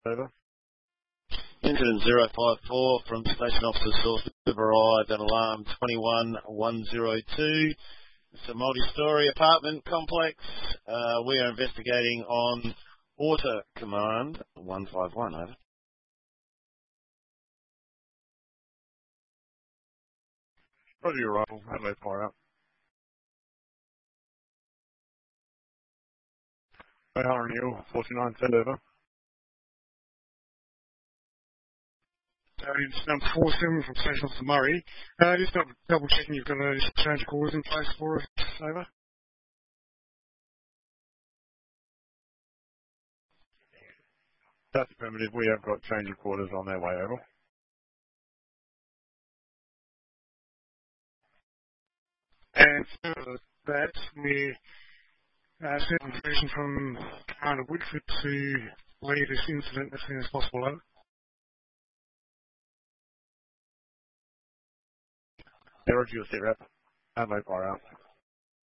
Over. Incident 054 from Station Officer Source River arrived at alarm 21102. It's a multi-storey apartment complex. We are investigating on Order Command 151, over. Roger your arrival, Adelaide Fire out. O'Hara and Hill, 49, send over. It's number 47 from Station Officer Murray. Just double checking you've got a change of quarters in place for us, over. That's affirmative, we have got change of quarters on their way over. And further that, we sent information from Commander Whitford to lead this incident as soon as possible, over. Roger your sit rep, Adelaide Fire out.